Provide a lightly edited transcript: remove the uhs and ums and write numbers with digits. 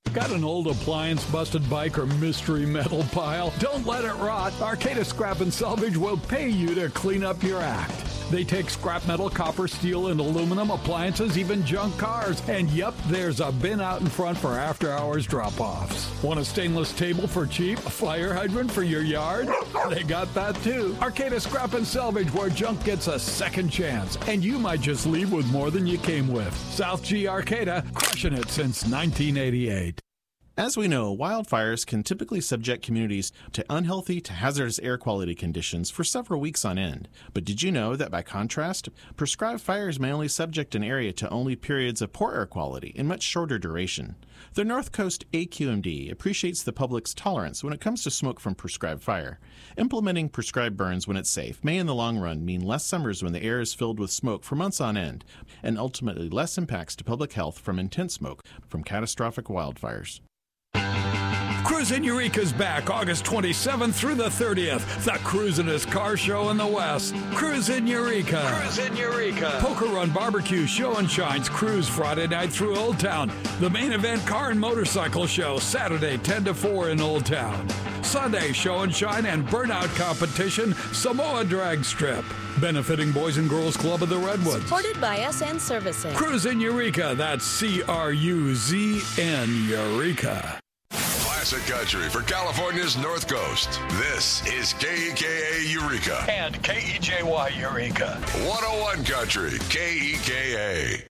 Got an old appliance, busted bike, or mystery metal pile? Don't let it rot. Arcata Scrap and Salvage will pay you to clean up your act. They take scrap metal, copper, steel, and aluminum, appliances, even junk cars. And yep, there's a bin out in front for after-hours drop-offs. Want a stainless table for cheap? A fire hydrant for your yard? They got that too. Arcata Scrap and Salvage, where junk gets a second chance. And you might just leave with more than you came with. South G Arcata, crushing it since 1988. As we know, wildfires can typically subject communities to unhealthy to hazardous air quality conditions for several weeks on end. But did you know that by contrast, prescribed fires may only subject an area to only periods of poor air quality in much shorter duration? The North Coast AQMD appreciates the public's tolerance when it comes to smoke from prescribed fire. Implementing prescribed burns when it's safe may in the long run mean less summers when the air is filled with smoke for months on end, and ultimately less impacts to public health from intense smoke from catastrophic wildfires. Cruisin' Eureka's back August 27th through the 30th. The cruisin'est car show in the West. Cruisin' Eureka. Cruisin' Eureka. Poker Run Barbecue Show and Shines Cruise Friday night through Old Town. The main event car and motorcycle show Saturday 10 to 4 in Old Town. Sunday Show and Shine and Burnout Competition Samoa Drag Strip. Benefiting Boys and Girls Club of the Redwoods. Supported by SN Servicing. Cruisin' Eureka. That's CRUZN Eureka. Classic country for California's North Coast. This is KEKA Eureka. And KEJY Eureka. 101 Country, KEKA.